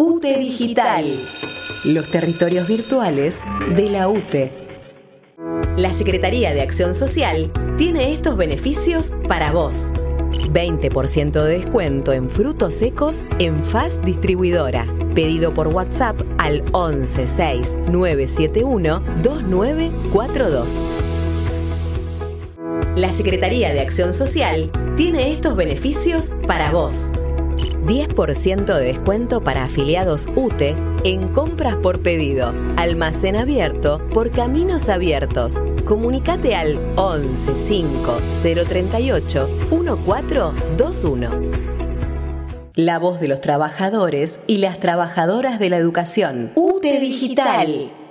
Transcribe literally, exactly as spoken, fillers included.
U T E Digital, los territorios virtuales de la U T E. La Secretaría de Acción Social tiene estos beneficios para vos. veinte por ciento de descuento en frutos secos en F A S Distribuidora. Pedido por WhatsApp al once seis nueve siete uno dos nueve cuatro dos. La Secretaría de Acción Social tiene estos beneficios para vos. diez por ciento de descuento para afiliados U T E en compras por pedido. Almacén abierto por Caminos Abiertos. Comunicate al once cinco cero treinta y ocho catorce veintiuno. La voz de los trabajadores y las trabajadoras de la educación. U T E Digital.